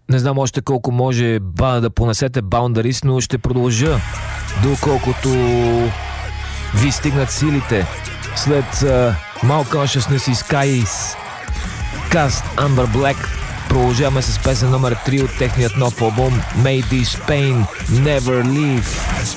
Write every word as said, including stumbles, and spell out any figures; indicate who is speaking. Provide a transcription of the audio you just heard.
Speaker 1: Не знам още колко може ба, да понесете Boundaries, но ще продължа доколкото ви стигнат силите. След uh, Malconsciousness и Skies, Cast Amber Black, продължаваме с песен номер три от техният нов албум May This Pain Never Leave.